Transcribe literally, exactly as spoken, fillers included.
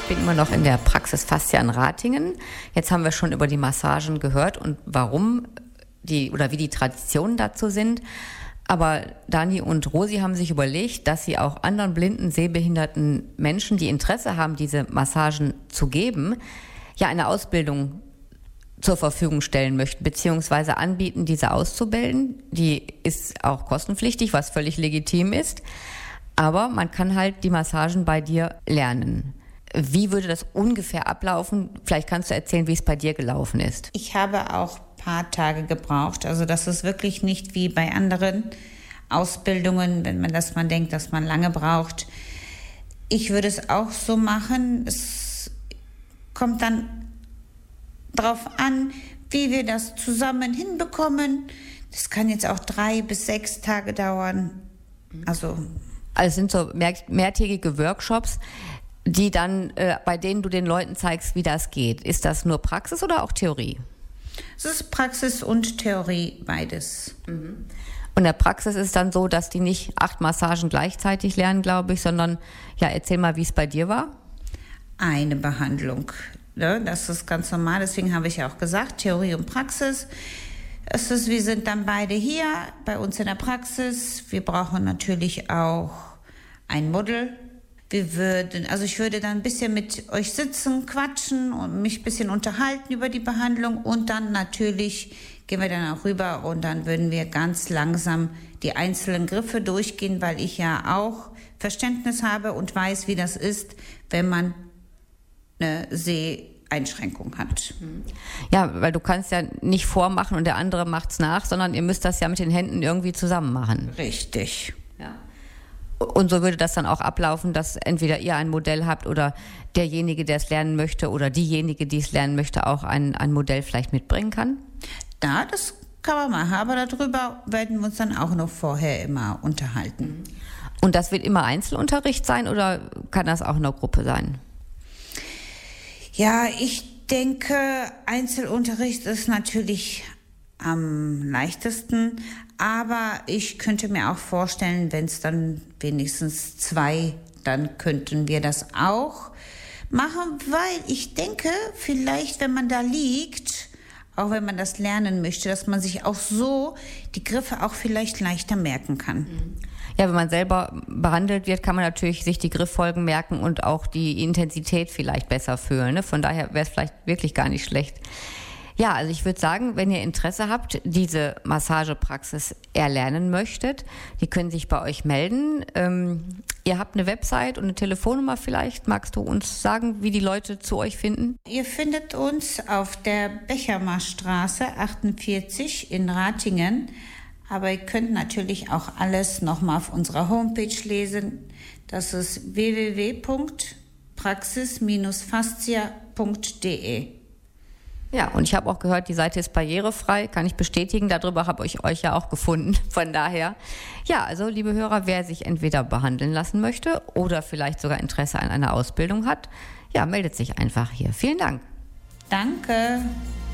bin immer noch in der Praxis Fascia in Ratingen. Jetzt haben wir schon über die Massagen gehört und warum die oder wie die Traditionen dazu sind. Aber Dani und Rosi haben sich überlegt, dass sie auch anderen blinden, sehbehinderten Menschen, die Interesse haben, diese Massagen zu geben, ja eine Ausbildung zur Verfügung stellen möchten, beziehungsweise anbieten, diese auszubilden. Die ist auch kostenpflichtig, was völlig legitim ist. Aber man kann halt die Massagen bei dir lernen. Wie würde das ungefähr ablaufen? Vielleicht kannst du erzählen, wie es bei dir gelaufen ist. Ich habe auch ein paar Tage gebraucht. Also das ist wirklich nicht wie bei anderen Ausbildungen, wenn man das man denkt, dass man lange braucht. Ich würde es auch so machen. Es kommt dann drauf an, wie wir das zusammen hinbekommen. Das kann jetzt auch drei bis sechs Tage dauern. Also, also es sind so mehr, mehrtägige Workshops, die dann, äh, bei denen du den Leuten zeigst, wie das geht. Ist das nur Praxis oder auch Theorie? Es ist Praxis und Theorie, beides. Mhm. Und in der Praxis ist es dann so, dass die nicht acht Massagen gleichzeitig lernen, glaube ich, sondern, ja, erzähl mal, wie es bei dir war. Eine Behandlung. Ja, das ist ganz normal, deswegen habe ich ja auch gesagt, Theorie und Praxis. Es ist, wir sind dann beide hier bei uns in der Praxis. Wir brauchen natürlich auch ein Model. Wir würden, also ich würde dann ein bisschen mit euch sitzen, quatschen und mich ein bisschen unterhalten über die Behandlung und dann natürlich gehen wir dann auch rüber und dann würden wir ganz langsam die einzelnen Griffe durchgehen, weil ich ja auch Verständnis habe und weiß, wie das ist, wenn man eine Seheinschränkung hat. Ja, weil du kannst ja nicht vormachen und der andere macht's nach, sondern ihr müsst das ja mit den Händen irgendwie zusammen machen. Richtig. Ja. Und so würde das dann auch ablaufen, dass entweder ihr ein Modell habt oder derjenige, der es lernen möchte oder diejenige, die es lernen möchte, auch ein, ein Modell vielleicht mitbringen kann? Ja, das kann man machen, aber darüber werden wir uns dann auch noch vorher immer unterhalten. Und das wird immer Einzelunterricht sein oder kann das auch in einer Gruppe sein? Ja, ich denke, Einzelunterricht ist natürlich am leichtesten, aber ich könnte mir auch vorstellen, wenn es dann wenigstens zwei, dann könnten wir das auch machen, weil ich denke, vielleicht, wenn man da liegt, auch wenn man das lernen möchte, dass man sich auch so die Griffe auch vielleicht leichter merken kann. Ja, wenn man selber behandelt wird, kann man natürlich sich die Grifffolgen merken und auch die Intensität vielleicht besser fühlen. Ne? Von daher wäre es vielleicht wirklich gar nicht schlecht. Ja, also ich würde sagen, wenn ihr Interesse habt, diese Massagepraxis erlernen möchtet, die können sich bei euch melden. Ähm, ihr habt eine Website und eine Telefonnummer vielleicht. Magst du uns sagen, wie die Leute zu euch finden? Ihr findet uns auf der Bechermarstraße achtundvierzig in Ratingen. Aber ihr könnt natürlich auch alles nochmal auf unserer Homepage lesen. Das ist w w w punkt praxis fascia punkt d e. Ja, und ich habe auch gehört, die Seite ist barrierefrei, kann ich bestätigen. Darüber habe ich euch ja auch gefunden. Von daher, ja, also liebe Hörer, wer sich entweder behandeln lassen möchte oder vielleicht sogar Interesse an einer Ausbildung hat, ja, meldet sich einfach hier. Vielen Dank. Danke.